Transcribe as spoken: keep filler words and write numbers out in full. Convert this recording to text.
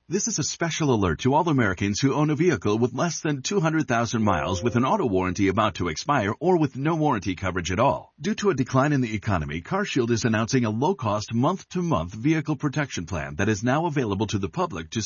This is a special alert to all Americans who own a vehicle with less than two hundred thousand miles with an auto warranty about to expire or with no warranty coverage at all. Due to a decline in the economy, CarShield is announcing a low-cost month-to-month vehicle protection plan that is now available to the public to